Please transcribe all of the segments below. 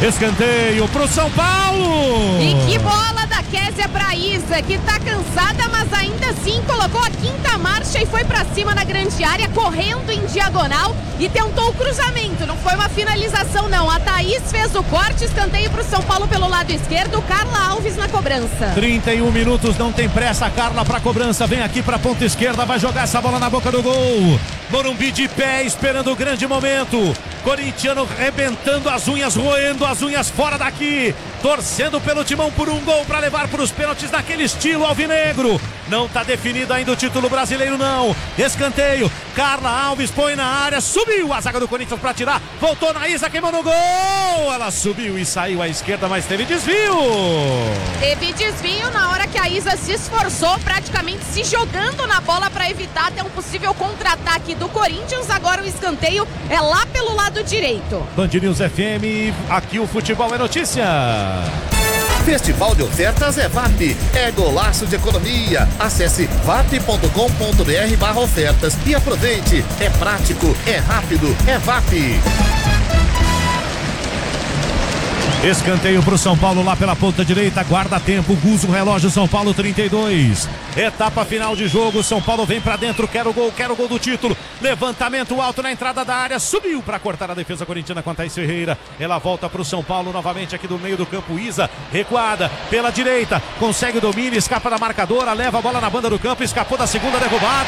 Escanteio pro São Paulo. E que bola da Kézia pra Isa, que tá cansada, mas ainda assim colocou a quinta marcha e foi pra cima na grande área, correndo em diagonal e tentou o cruzamento. Não foi uma finalização, não. A Thaís fez o corte, escanteio pro São Paulo pelo lado esquerdo. Carla Alves na cobrança. 31 minutos, não tem pressa. Carla pra cobrança, vem aqui pra ponta esquerda, vai jogar essa bola na boca do gol. Morumbi de pé, esperando o grande momento. Corintiano rebentando as unhas, roendo as unhas fora daqui, torcendo pelo Timão por um gol para levar para os pênaltis naquele estilo alvinegro. Não está definido ainda o título brasileiro, não. Escanteio, Carla Alves põe na área, subiu a zaga do Corinthians para tirar, voltou na Isa, queimou no gol. Ela subiu e saiu à esquerda, mas teve desvio. Teve desvio na hora que a Isa se esforçou, praticamente se jogando na bola para evitar até um possível contra-ataque do Corinthians. Agora o escanteio é lá pelo lado direito. Band News FM, aqui o futebol é notícia. Festival de ofertas é VAP, é golaço de economia. Acesse vap.com.br/ofertas e aproveite. É prático, é rápido, é VAP. Escanteio pro São Paulo lá pela ponta direita, guarda tempo, Guzo, relógio, São Paulo 32. Etapa final de jogo, São Paulo vem pra dentro, quer o gol do título. Levantamento alto na entrada da área, subiu pra cortar a defesa corintiana com a Thaís Ferreira. Ela volta pro São Paulo novamente aqui do meio do campo, Isa, recuada pela direita, consegue o domínio, escapa da marcadora, leva a bola na banda do campo, escapou da segunda derrubada.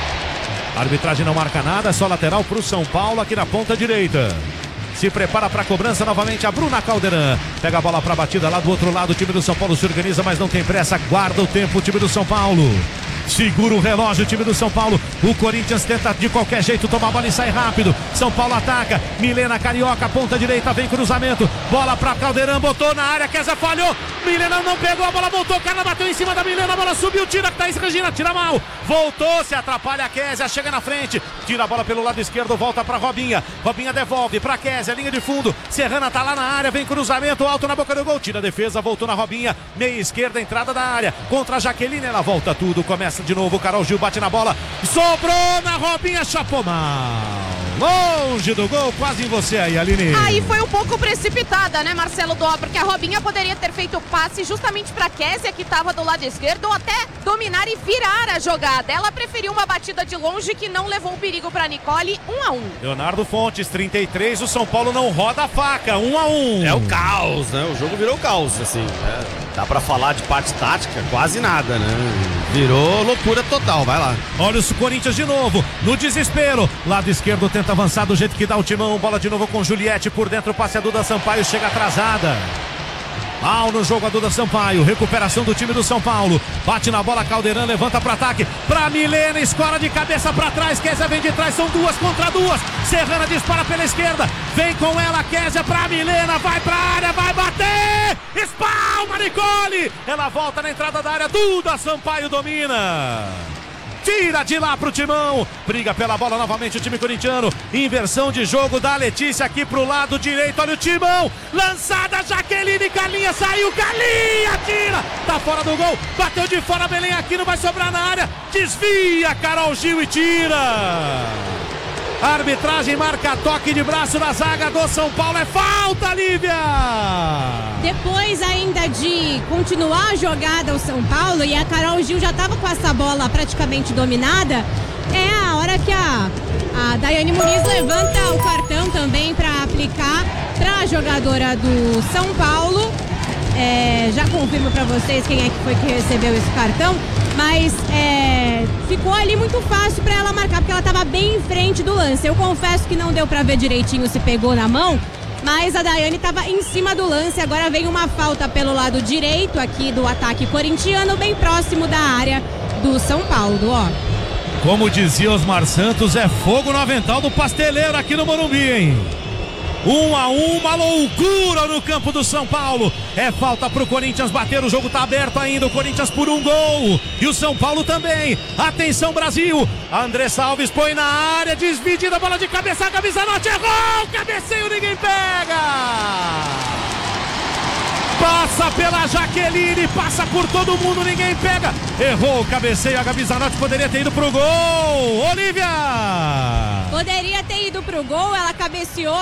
A arbitragem não marca nada, só lateral pro São Paulo aqui na ponta direita. Se prepara para a cobrança novamente a Bruna Calderan. Pega a bola para a batida lá do outro lado. O time do São Paulo se organiza, mas não tem pressa. Guarda o tempo o time do São Paulo. Segura o relógio o time do São Paulo. O Corinthians tenta de qualquer jeito tomar a bola e sai rápido. São Paulo ataca. Milena Carioca, ponta direita, vem cruzamento. Bola para Calderan, botou na área. Kézia falhou. Milena não pegou a bola, voltou. Carla bateu em cima da Milena. A bola subiu, tira. Thaís Regina, tira mal. Voltou, se atrapalha a Kézia. Chega na frente. Tira a bola pelo lado esquerdo, volta para Robinha. Robinha devolve para Kézia, linha de fundo. Serrana tá lá na área, vem cruzamento alto na boca do gol. Tira a defesa, voltou na Robinha. Meia esquerda, entrada da área. Contra a Jaqueline, ela volta tudo. Começa de novo, Carol Gil bate na bola, sobrou na Robinha, chapou mal, longe do gol, quase em você aí, Aline. Aí foi um pouco precipitada, né, Marcelo Dó, porque a Robinha poderia ter feito o passe justamente pra Kézia, que estava do lado esquerdo, ou até dominar e virar a jogada. Ela preferiu uma batida de longe que não levou o perigo pra Nicole. 1-1. Leonardo Fontes, 33, o São Paulo não roda a faca, 1-1. É o caos, né? O jogo virou caos, assim, né? Dá pra falar de parte tática? Quase nada, né? Virou loucura total, vai lá. Olha o Corinthians de novo, no desespero. Lado esquerdo tenta avançar do jeito que dá o Timão. Bola de novo com Juliette por dentro, passe a Duda Sampaio, chega atrasada. Mal no jogo a Duda Sampaio, recuperação do time do São Paulo. Bate na bola, Calderan levanta para ataque. Pra Milena, escora de cabeça para trás. Kézia vem de trás, são 2 contra 2. Serrana dispara pela esquerda. Vem com ela, Kézia pra Milena. Vai pra área, vai bater. Espalma, Nicole. Ela volta na entrada da área. Duda Sampaio domina. Tira de lá pro Timão, briga pela bola novamente o time corintiano, inversão de jogo da Letícia aqui pro lado direito, olha o Timão, lançada, Jaqueline, Carlinha, saiu, Carlinha, tira, tá fora do gol, bateu de fora, Belém aqui, não vai sobrar na área, desvia, Carol Gil e tira. A arbitragem marca toque de braço na zaga do São Paulo, é falta, Lívia! Depois ainda de continuar a jogada o São Paulo e a Carol Gil já estava com essa bola praticamente dominada, é a hora que a Daiane Muniz levanta o cartão também para aplicar para a jogadora do São Paulo. Já confirmo para vocês quem é que foi que recebeu esse cartão, mas ficou ali muito fácil para ela marcar, porque ela estava bem em frente do lance. Eu confesso que não deu para ver direitinho se pegou na mão, mas a Daiane estava em cima do lance. Agora vem uma falta pelo lado direito aqui do ataque corintiano, bem próximo da área do São Paulo, ó. Como dizia Osmar Santos, é fogo no avental do pasteleiro aqui no Morumbi, hein? 1-1, uma loucura no campo do São Paulo. É falta pro Corinthians bater, o jogo tá aberto ainda, o Corinthians por um gol e o São Paulo também. Atenção, Brasil, Andressa Alves põe na área, desvidida, bola de cabeça, Gabi Zanotti, errou, cabeceio, ninguém pega. Passa pela Jaqueline, passa por todo mundo, ninguém pega. Errou o cabeceio, a Gabi Zanotti poderia ter ido pro gol. Olívia! Poderia ter ido pro gol, ela cabeceou.